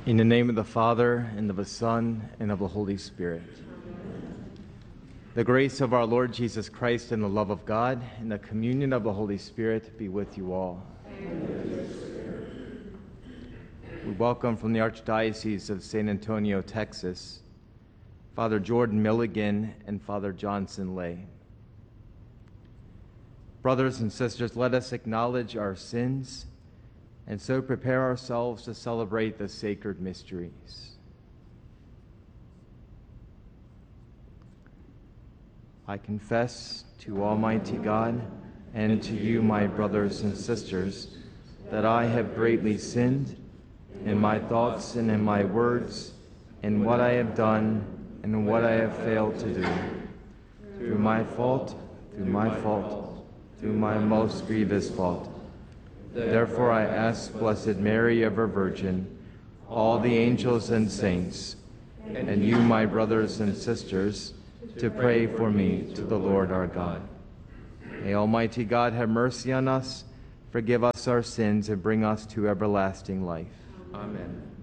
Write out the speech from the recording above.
In the name of the Father, and of the Son, and of the Holy Spirit. The grace of our Lord Jesus Christ and the love of God and the communion of the Holy Spirit be with you all. We welcome from the Archdiocese of San Antonio, Texas, Father Jordan Milligan and Father Johnson Lay. Brothers and sisters, let us acknowledge our sins and so prepare ourselves to celebrate the sacred mysteries. I confess to Almighty God and to you, my brothers and sisters, that I have greatly sinned in my thoughts and in my words, in what I have done and what I have failed to do, through my fault, through my most grievous fault. Therefore I ask Blessed Mary, ever Virgin, all the angels and saints, and you, my brothers and sisters, to pray for me to the Lord our God. May Almighty God have mercy on us, forgive us our sins, and bring us to everlasting life. Amen.